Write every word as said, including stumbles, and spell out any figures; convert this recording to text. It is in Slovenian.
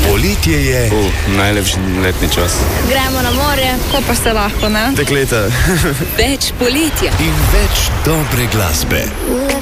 Poletje je uh, najlepši letni čas. Gremo na morje, ko pa se lahko, ne? Dekleta. Več poletja in več dobre glasbe.